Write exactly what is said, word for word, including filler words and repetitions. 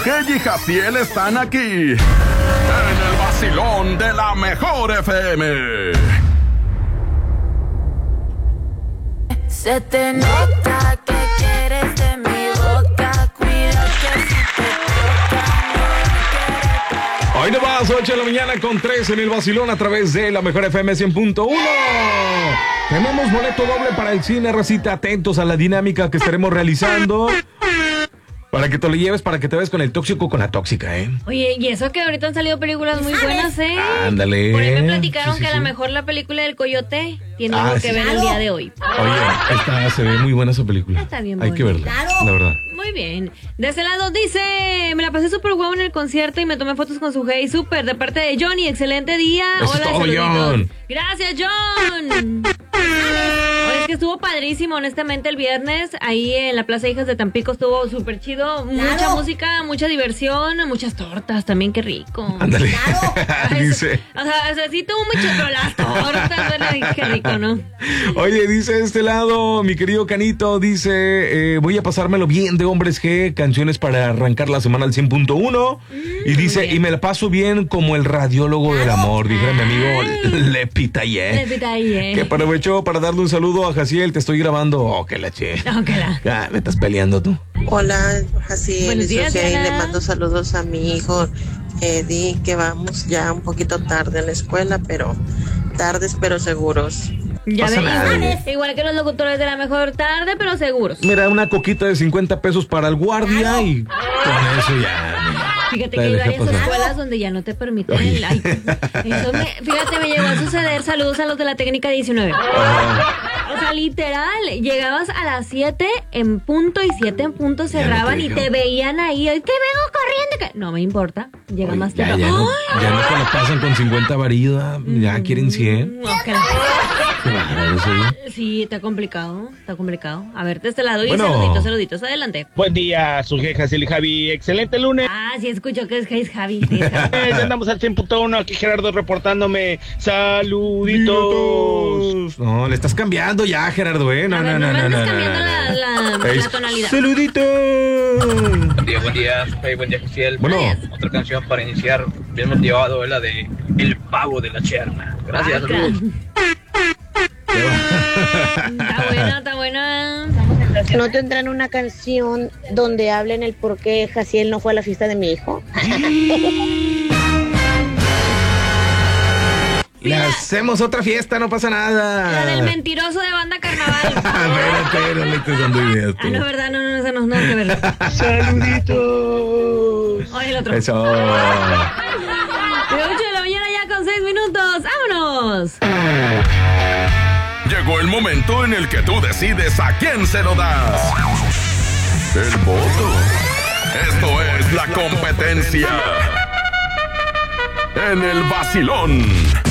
G y Jaciel están aquí, en el vacilón de la mejor F M. Se te nota que quieres de mi boca, cuida que si te toca no. Hoy nos vas, ocho de la mañana con tres en el vacilón a través de la mejor F M cien punto uno. Tenemos boleto doble para el cine, racita. Atentos a la dinámica que estaremos realizando para que te lo lleves, para que te veas con el tóxico, con la tóxica, ¿eh? Oye, y eso que ahorita han salido películas muy buenas, ¿eh? Ándale. Por ahí me platicaron Sí, sí, que a sí. lo mejor la película del Coyote tiene Ah, algo que sí. ver el día de hoy. Oye, esta se ve muy buena esa película. Está bien Hay que bonita. verla, la verdad. Muy bien. De ese lado dice, me la pasé súper guau en el concierto y me tomé fotos con su hey súper de parte de Johnny. Excelente día. Eso Hola, es todo, saluditos. John. Gracias, John. Oye, es que estuvo padrísimo, honestamente, el viernes. Ahí en la Plaza Hijas de Tampico estuvo súper chido. Mucha música, mucha diversión, muchas tortas también, qué rico. Ándale. Ay, Dice. O sea, o sea, sí tuvo mucho, pero las tortas, bueno, qué rico, ¿no? Oye, dice de este lado, mi querido Canito, dice, eh, voy a pasármelo bien de Hombres G, canciones para arrancar la semana al cien punto uno. Mm, y dice, bien. Y me la paso bien como el radiólogo del amor, dijera mi amigo Lepitaye. Lepitaye. Que aprovechó para darle un saludo a Jaciel, te estoy grabando. Oh, que la che. Oh, que la. Ah, me estás peleando tú. Hola, Jaciel, Buenos días, soy Ana. le mando saludos a mi hijo Eddie, que vamos ya un poquito tarde en la escuela, pero tardes pero seguros. Ya Pasa ves, nada, igual, igual que los locutores de la mejor tarde, pero seguros. Mira, una coquita de cincuenta pesos para el guardia y con eso ya. Fíjate te que hay dejé varias pasar. escuelas donde ya no te permiten el like. Eso me, fíjate, me llegó a suceder. Saludos a los de la técnica diecinueve. Ah, O sea, literal, llegabas a las siete en punto y siete en punto cerraban te y digo. te veían ahí. ¡Ay, que vengo corriendo! Que... No me importa, llega oye, más ya, tarde. ya, no, ya no te la pasan con cincuenta varillos, ya quieren cien. No, que la- Qué bárbaro, eso, ¿eh? Sí, está complicado, está complicado. A ver, de este lado y Bueno. saluditos, saluditos, adelante. Buen día, su Jaciel y Javi. Excelente lunes. Ah, sí, escucho que es Jace Javi. Sí, es Javi. Eh, ya andamos al cien punto uno. Aquí Gerardo reportándome. Saluditos. No, le estás cambiando ya, Gerardo, ¿eh? No, A no, ver, no, no me no, andes no, cambiando no, la, no. la, Ey, la tonalidad. ¡Saluditos! Buen día, buen día, hey, buen día, Jaciel. Bueno. Otra canción para iniciar bien motivado es la de El Pavo de la Cherna. Gracias, Ah, saludos. Está buena, está buena. ¿No tendrán una canción donde hablen el por qué Jaciel no fue a la fiesta de mi hijo? Le hacemos otra fiesta, no pasa nada. La del mentiroso de banda carnaval. Espérate, no le estés dando ideas tú. Ah, no, verdad, no, no, eso no es nada que ver. Saluditos. Oye, el otro. Eso. De ocho de la mañana ya con seis minutos. ¡Vámonos! Llegó el momento en el que tú decides a quién se lo das. El voto. Esto es la competencia en el vacilón.